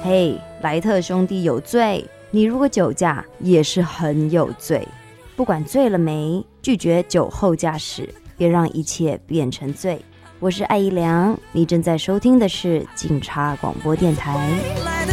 嘿，莱特兄弟有罪，你如果酒驾也是很有罪。不管醉了没，拒绝酒后驾驶，别让一切变成罪。我是艾怡良，你正在收听的是警察广播电台。